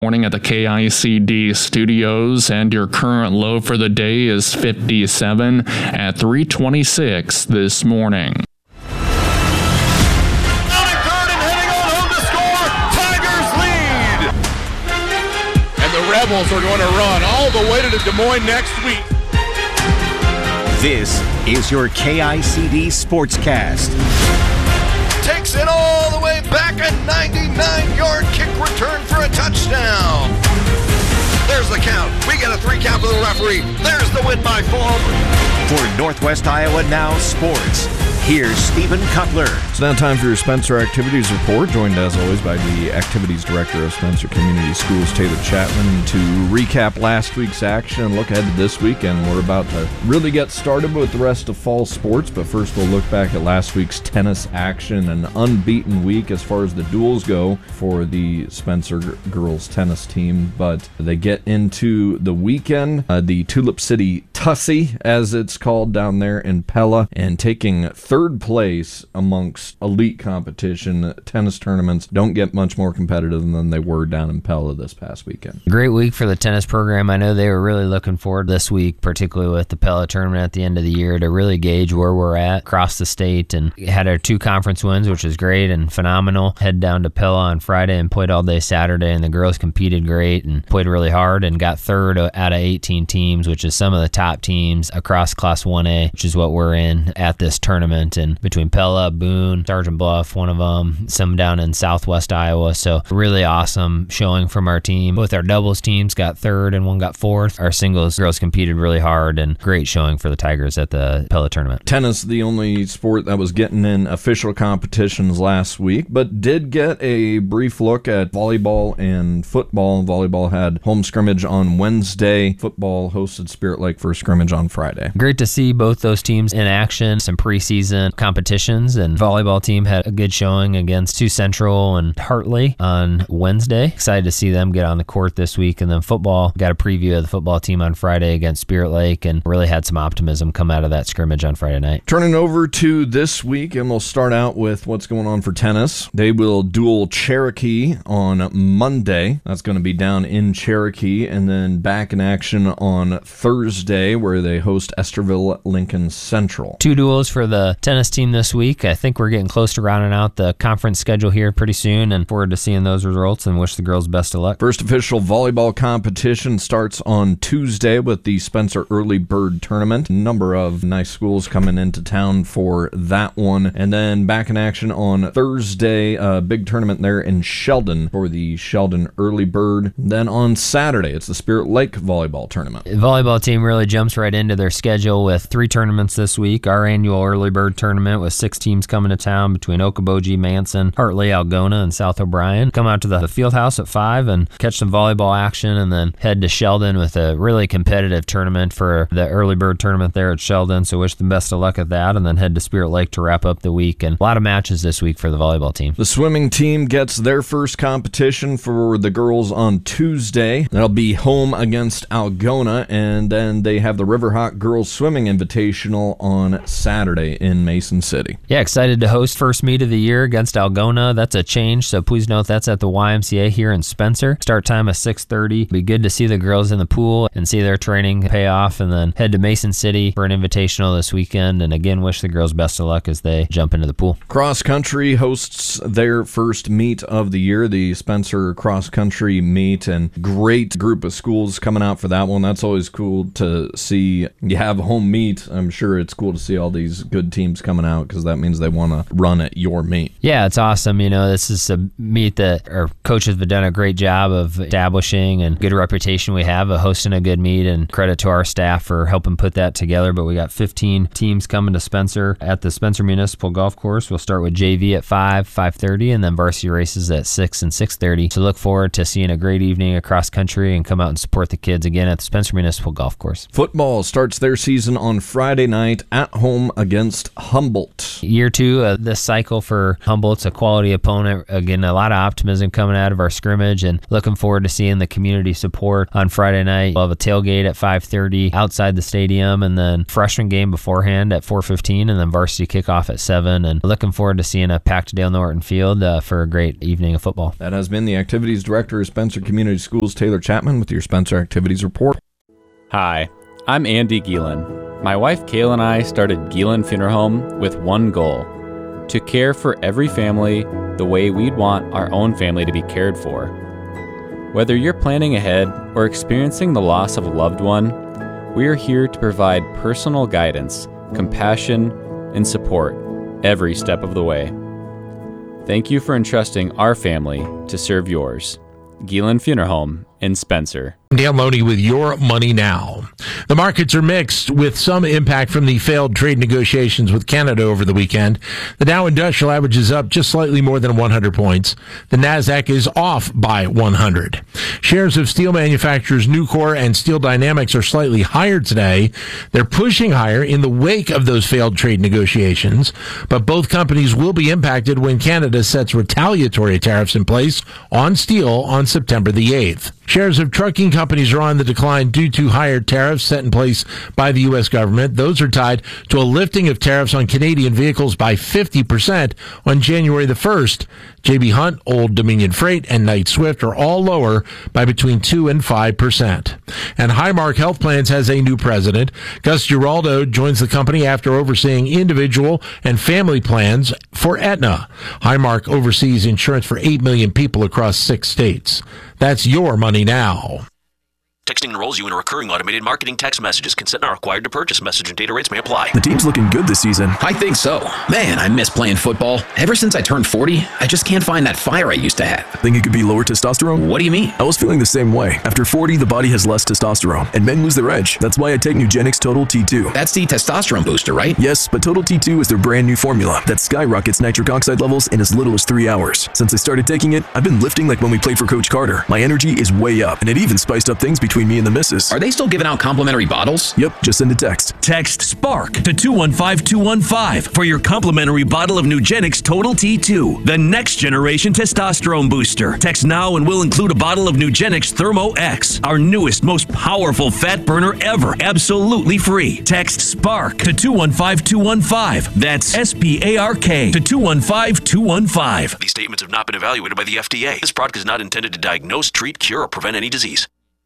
Morning at the KICD studios, and your current low for the day is 57 at 3:26 this morning. Out at third and heading on home to score. Tigers lead. And the Rebels are going to run all the way to Des Moines next week. This is your KICD Sportscast. Takes it all the way back, a 99-yard kick return for a touchdown. There's the count. We get a 3 count for the referee. There's the win by 4. For Northwest Iowa Now Sports, here's Stephen Cutler. It's now time for your Spencer Activities Report, joined as always by the Activities Director of Spencer Community Schools, Taylor Chapman, to recap last week's action and look ahead to this week. And we're about to really get started with the rest of fall sports, but first we'll look back at last week's tennis action. An unbeaten week as far as the duels go for the Spencer girls tennis team, but they get into the weekend, the Tulip City Tussy, as it's called down there in Pella, and taking third place amongst elite competition. Tennis tournaments don't get much more competitive than they were down in Pella this past weekend. Great week for the tennis program. I know they were really looking forward this week, particularly with the Pella tournament at the end of the year, to really gauge where we're at across the state, and had our 2 conference wins, which is great and phenomenal. Head down to Pella on Friday and played all day Saturday, and the girls competed great and played really hard and got third out of 18 teams, which is some of the top teams across Class 1A, which is what we're in at this tournament. And between Pella, Boone, Sergeant Bluff, one of them, some down in southwest Iowa. So really awesome showing from our team. Both our doubles teams got third and one got fourth. Our singles girls competed really hard, and great showing for the Tigers at the Pella tournament. Tennis, the only sport that was getting in official competitions last week, but did get a brief look at volleyball and football. Volleyball had home scrimmage on Wednesday. Football hosted Spirit Lake for scrimmage on Friday. Great to see both those teams in action, some preseason competitions, and volleyball team had a good showing against Sioux Central and Hartley on Wednesday. Excited to see them get on the court this week. And then football, got a preview of the football team on Friday against Spirit Lake, and really had some optimism come out of that scrimmage on Friday night. Turning over to this week, and we'll start out with what's going on for tennis. They will duel Cherokee on Monday. That's going to be down in Cherokee, and then back in action on Thursday, where they host Esterville Lincoln Central. 2 duels for the tennis team this week. I think we're getting close to rounding out the conference schedule here pretty soon, and forward to seeing those results, and wish the girls best of luck. First official volleyball competition starts on Tuesday with the Spencer Early Bird Tournament. A number of nice schools coming into town for that one. And then back in action on Thursday, a big tournament there in Sheldon for the Sheldon Early Bird. Then on Saturday, it's the Spirit Lake Volleyball Tournament. The volleyball team really jumps right into their schedule with 3 tournaments this week. Our annual Early Bird Tournament with 6 teams coming to town between Okoboji, Manson, Hartley, Algona, and South O'Brien. Come out to the field house at 5 and catch some volleyball action, and then head to Sheldon with a really competitive tournament for the Early Bird Tournament there at Sheldon. So wish them best of luck at that, and then head to Spirit Lake to wrap up the week. And a lot of matches this week for the volleyball team. The swimming team gets their first competition for the girls on Tuesday. That'll be home against Algona, and then they have the Riverhawk Girls Swimming Invitational on Saturday in Mason City. Yeah, excited to host first meet of the year against Algona. That's a change, so please note that's at the YMCA here in Spencer. Start time at 6:30. Be good to see the girls in the pool and see their training pay off, and then head to Mason City for an invitational this weekend. And again, wish the girls best of luck as they jump into the pool. Cross country hosts their first meet of the year, the Spencer Cross Country Meet, and great group of schools coming out for that one. That's always cool to see. You have a home meet. I'm sure it's cool to see all these good teams coming out, because that means they want to run at your meet. Yeah, it's awesome. You know, this is a meet that our coaches have done a great job of establishing, and good reputation we have of hosting a good meet, and credit to our staff for helping put that together. But we got 15 teams coming to Spencer at the Spencer Municipal Golf Course. We'll start with JV at 5:30, and then varsity races at 6 and 6:30. So look forward to seeing a great evening across country, and come out and support the kids again at the Spencer Municipal Golf Course. Football starts their season on Friday night at home against Humboldt. Year 2 of this cycle for Humboldt's a quality opponent. Again, a lot of optimism coming out of our scrimmage, and looking forward to seeing the community support on Friday night. We'll have a tailgate at 5:30 outside the stadium, and then freshman game beforehand at 4:15, and then varsity kickoff at 7. And looking forward to seeing a packed Dale Norton field for a great evening of football. That has been the Activities Director of Spencer Community Schools, Taylor Chapman, with your Spencer Activities Report. Hi, I'm Andy Gielen. My wife Kayla and I started Gielen Funeral Home with one goal: to care for every family the way we'd want our own family to be cared for. Whether you're planning ahead or experiencing the loss of a loved one, we are here to provide personal guidance, compassion, and support every step of the way. Thank you for entrusting our family to serve yours. Gielen Funeral Home in Spencer. Dale Loney with Your Money Now. The markets are mixed, with some impact from the failed trade negotiations with Canada over the weekend. The Dow Industrial Average is up just slightly more than 100 points. The Nasdaq is off by 100. Shares of steel manufacturers Nucor and Steel Dynamics are slightly higher today. They're pushing higher in the wake of those failed trade negotiations, but both companies will be impacted when Canada sets retaliatory tariffs in place on steel on September the 8th. Shares of trucking companies are on the decline due to higher tariffs set in place by the U.S. government. Those are tied to a lifting of tariffs on Canadian vehicles by 50% on January the 1st. J.B. Hunt, Old Dominion Freight, and Knight Swift are all lower by between 2 and 5%. And Highmark Health Plans has a new president. Gus Giraldo joins the company after overseeing individual and family plans for Aetna. Highmark oversees insurance for 8 million people across 6 states. That's Your Money Now. Texting enrolls you in a recurring automated marketing text messages. Consent not required to purchase. Message and data rates may apply. The team's looking good this season. I think so. Man, I miss playing football. Ever since I turned 40, I just can't find that fire I used to have. Think it could be lower testosterone? What do you mean? I was feeling the same way. After 40, the body has less testosterone, and men lose their edge. That's why I take Nugenix Total T2. That's the testosterone booster, right? Yes, but Total T2 is their brand new formula that skyrockets nitric oxide levels in as little as 3 hours. Since I started taking it, I've been lifting like when we played for Coach Carter. My energy is way up, and it even spiced up things between me and the missus. Are they still giving out complimentary bottles? Yep, just send a text. Text SPARK to 215-215 for your complimentary bottle of Nugenix Total T2, the next generation testosterone booster. Text now and we'll include a bottle of Nugenix Thermo X, our newest, most powerful fat burner ever, absolutely free. Text SPARK to 215-215. That's SPARK to 215-215. These statements have not been evaluated by the FDA. This product is not intended to diagnose, treat, cure, or prevent any disease.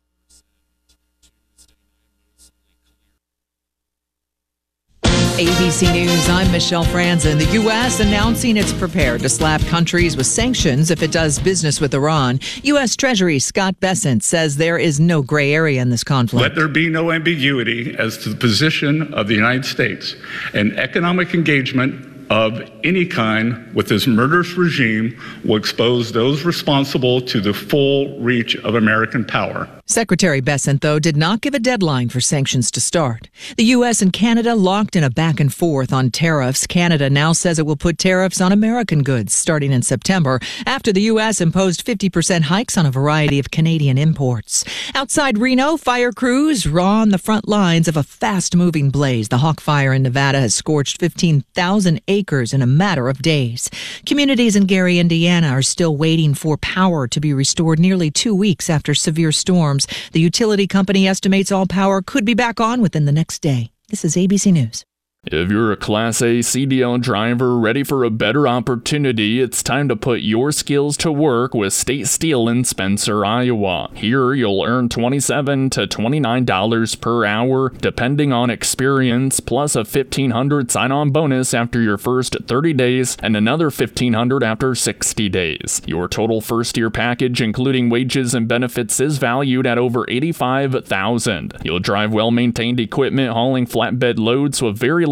ABC News, I'm Michelle Franzen. The U.S. announcing it's prepared to slap countries with sanctions if it does business with Iran. U.S. Treasury Scott Bessent says there is no gray area in this conflict. Let there be no ambiguity as to the position of the United States. And economic engagement of any kind with this murderous regime will expose those responsible to the full reach of American power. Secretary Bessent, though, did not give a deadline for sanctions to start. The U.S. and Canada locked in a back and forth on tariffs. Canada now says it will put tariffs on American goods starting in September after the U.S. imposed 50% hikes on a variety of Canadian imports. Outside Reno, fire crews are on the front lines of a fast-moving blaze. The Hawk Fire in Nevada has scorched 15,000 acres in a matter of days. Communities in Gary, Indiana are still waiting for power to be restored nearly 2 weeks after severe storms. The utility company estimates all power could be back on within the next day. This is ABC News. If you're a Class A CDL driver ready for a better opportunity, it's time to put your skills to work with State Steel in Spencer, Iowa. Here, you'll earn $27 to $29 per hour, depending on experience, plus a $1,500 sign-on bonus after your first 30 days and another $1,500 after 60 days. Your total first-year package, including wages and benefits, is valued at over $85,000. You'll drive well-maintained equipment hauling flatbed loads with very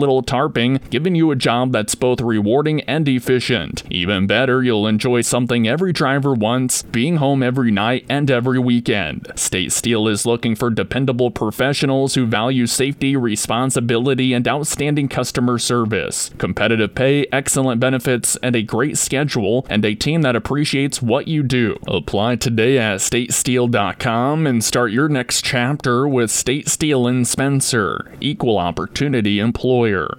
little tarping, giving you a job that's both rewarding and efficient. Even better, you'll enjoy something every driver wants, being home every night and every weekend. State Steel is looking for dependable professionals who value safety, responsibility, and outstanding customer service. Competitive pay, excellent benefits, and a great schedule, and a team that appreciates what you do. Apply today at statesteel.com and start your next chapter with State Steel in Spencer. Equal opportunity employer.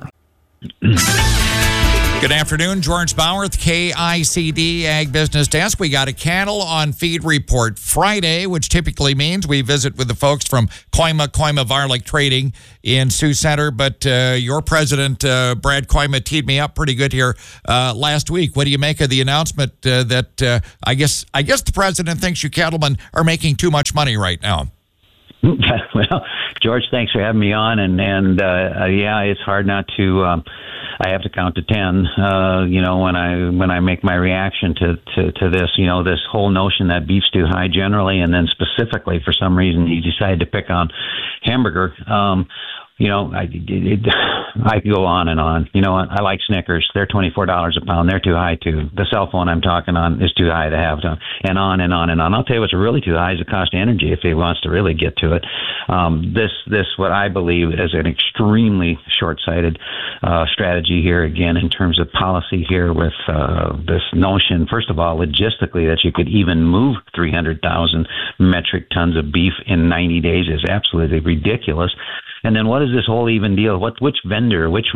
Good afternoon, George Bauer, KICD Ag Business Desk. We got a cattle on feed report Friday, which typically means we visit with the folks from Koima Varlick Trading in Sioux Center. But your president, Brad Koima, teed me up pretty good here last week. What do you make of the announcement that I guess the president thinks you cattlemen are making too much money right now? Well, George, thanks for having me on. And yeah, it's hard not to. I have to count to 10. When I make my reaction to this, this whole notion that beef's too high generally, and then specifically for some reason you decide to pick on hamburger. I could go on and on. I like Snickers. They're $24 a pound. They're too high too. The cell phone I'm talking on is too high to have to, and on and on and on. I'll tell you what's really too high is the cost of energy if he wants to really get to it. This what I believe is an extremely short-sighted strategy here again in terms of policy here with this notion, first of all, logistically that you could even move 300,000 metric tons of beef in 90 days is absolutely ridiculous. And then what is this whole even deal? Which vendor, who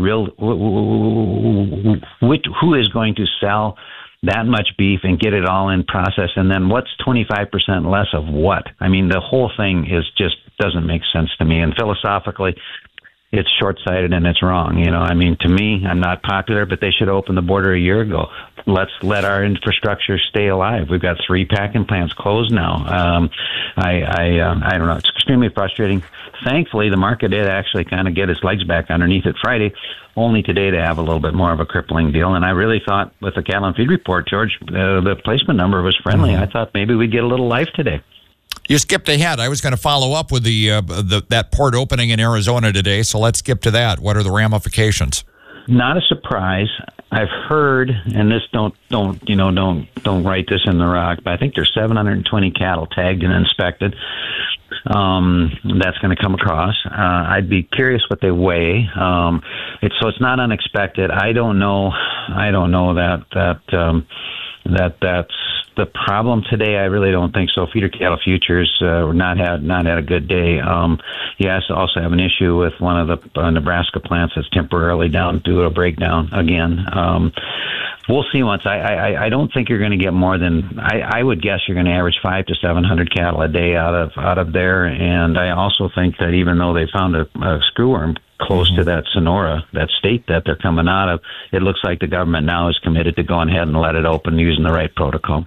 is going to sell that much beef and get it all in process? And then what's 25% less of what? I mean, the whole thing just doesn't make sense to me. And philosophically, it's short-sighted and it's wrong. To me, I'm not popular, but they should open the border a year ago. Let's let our infrastructure stay alive. We've got 3 packing plants closed now. I don't know. It's extremely frustrating. Thankfully, the market did actually kind of get its legs back underneath it Friday, only today to have a little bit more of a crippling deal. And I really thought with the cattle and feed report, George, the placement number was friendly. I thought maybe we'd get a little life today. You skipped ahead. I was going to follow up with that port opening in Arizona today, so let's skip to that. What are the ramifications? Not a surprise. I've heard, and this don't write this in the rock, but I think there's 720 cattle tagged and inspected. That's going to come across. I'd be curious what they weigh. It's not unexpected. I don't know that's the problem today. I really don't think so. Feeder cattle futures not had a good day. Yes, also have an issue with one of the Nebraska plants that's temporarily down due to a breakdown again. We'll see once. I don't think you're going to get more than I would guess you're going to average 500 to 700 cattle a day out of there. And I also think that even though they found a screwworm close to that Sonora, that state that they're coming out of, it looks like the government now is committed to going ahead and let it open using the right protocol.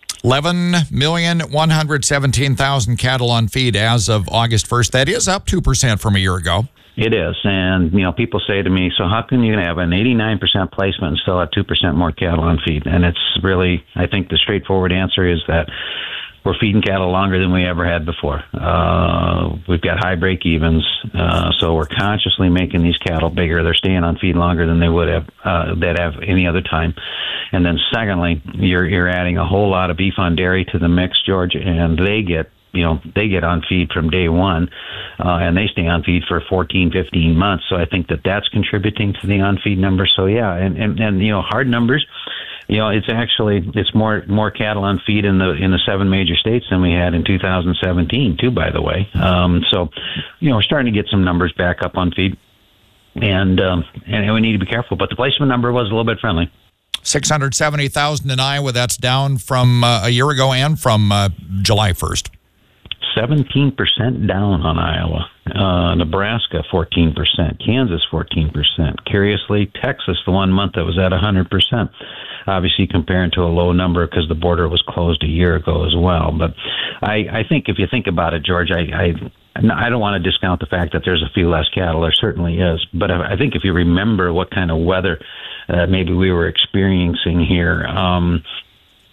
11,117,000 cattle on feed as of August 1st. That is up 2% from a year ago. It is. And, people say to me, so how can you have an 89% placement and still have 2% more cattle on feed? And it's really, I think the straightforward answer is that we're feeding cattle longer than we ever had before. We've got high break evens, so we're consciously making these cattle bigger. They're staying on feed longer than they would have that have any other time. And then secondly, you're adding a whole lot of beef on dairy to the mix, George, and they get on feed from day one, and they stay on feed for 14, 15 months. So I think that's contributing to the on feed number. So yeah, and hard numbers. It's more cattle on feed in the 7 major states than we had in 2017 too, by the way. So we're starting to get some numbers back up on feed, and we need to be careful. But the placement number was a little bit friendly. 670,000 in Iowa. That's down from a year ago and from July 1st. 17% down on Iowa. Nebraska, 14%. Kansas, 14%. Curiously, Texas, the 1 month that was at 100%. Obviously, comparing to a low number because the border was closed a year ago as well. But I think if you think about it, George, I don't want to discount the fact that there's a few less cattle. There certainly is. But I think if you remember what kind of weather maybe we were experiencing here,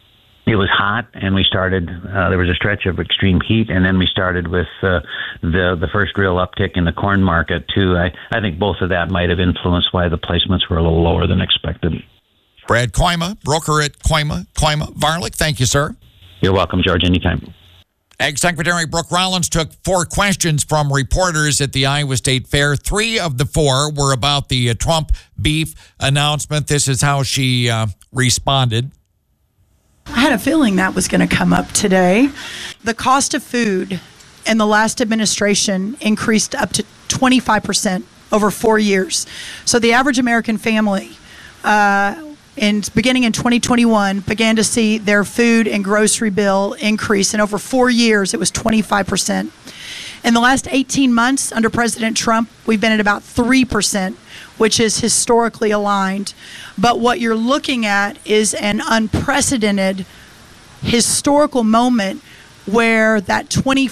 it was hot, and we started. There was a stretch of extreme heat, and then we started with the first real uptick in the corn market too. I think both of that might have influenced why the placements were a little lower than expected. Brad Koima, broker at Koima Varlick. Thank you, sir. You're welcome, George. Anytime. Ag Secretary Brooke Rollins took 4 questions from reporters at the Iowa State Fair. 3 of the 4 were about the Trump beef announcement. This is how she responded. I had a feeling that was going to come up today. The cost of food in the last administration increased up to 25% over 4 years. So the average American family, beginning in 2021, began to see their food and grocery bill increase. And over 4 years, it was 25%. In the last 18 months under President Trump, we've been at about 3%, which is historically aligned. But what you're looking at is an unprecedented historical moment where that 25%